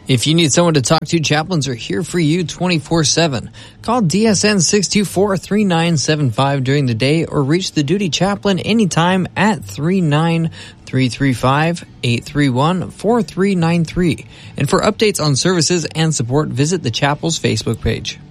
If you need someone to talk to, chaplains are here for you 24/7. Call DSN 624-3975 during the day or reach the duty chaplain anytime at 39335-831-4393. And for updates on services and support, visit the chapel's Facebook page.